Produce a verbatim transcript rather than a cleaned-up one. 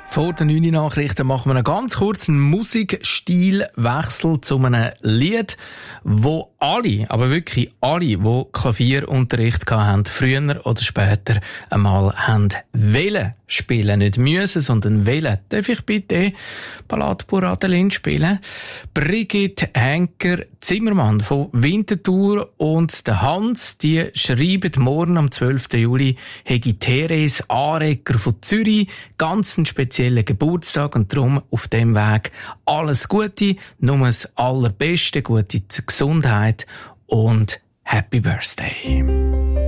Vor den neuen Nachrichten machen wir einen ganz kurzen Musikstilwechsel zu einem Lied, wo alle, aber wirklich alle, die Klavierunterricht hatten, früher oder später einmal haben wollen spielen. Nicht müssen, sondern wollen. Darf ich bitte Ballade pour Adeline spielen? Brigitte Henker-Zimmermann von Winterthur und der Hans, die schreiben morgen am zwölften Juli, hege Therese Arecker von Zürich ganz einen speziellen Geburtstag und darum auf dem Weg alles Gute, nur das Allerbeste, gute Gesundheit und Happy Birthday.